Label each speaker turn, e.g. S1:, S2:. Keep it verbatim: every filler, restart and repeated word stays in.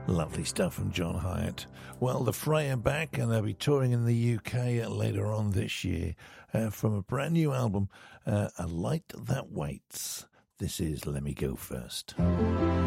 S1: Lovely stuff from John Hyatt. Well, the Fray are back and they'll be touring in the U K later on this year uh, from a brand new album, uh, A Light That Waits. This is Let Me Go First.